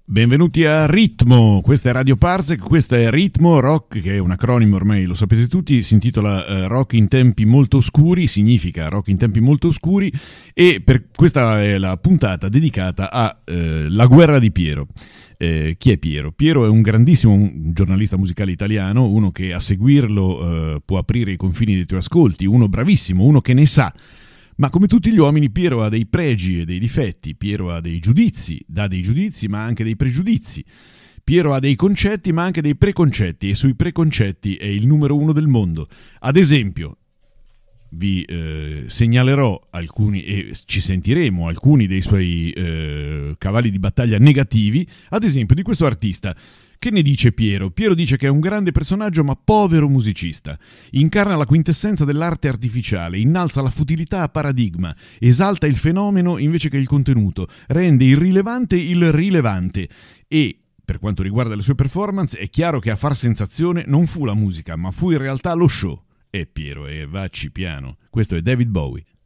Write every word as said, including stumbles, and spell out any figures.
Benvenuti a Ritmo, questa è Radio Parsec, questa è Ritmo Rock, che è un acronimo, ormai lo sapete tutti, si intitola uh, Rock in tempi molto oscuri, significa Rock in tempi molto oscuri, e per questa è la puntata dedicata a uh, La guerra di Piero. Eh, chi è Piero? Piero è un grandissimo un giornalista musicale italiano, uno che a seguirlo uh, può aprire i confini dei tuoi ascolti, uno bravissimo, uno che ne sa. Ma come tutti gli uomini, Piero ha dei pregi e dei difetti, Piero ha dei giudizi, dà dei giudizi ma anche dei pregiudizi. Piero ha dei concetti ma anche dei preconcetti, e sui preconcetti è il numero uno del mondo. Ad esempio, vi eh, segnalerò alcuni, e ci sentiremo alcuni dei suoi eh, cavalli di battaglia negativi, ad esempio di questo artista. Che ne dice Piero? Piero dice che è un grande personaggio ma povero musicista. Incarna la quintessenza dell'arte artificiale, innalza la futilità a paradigma, esalta il fenomeno invece che il contenuto, rende irrilevante il rilevante e, per quanto riguarda le sue performance, è chiaro che a far sensazione non fu la musica, ma fu in realtà lo show. E Piero, e vacci piano. Questo è David Bowie.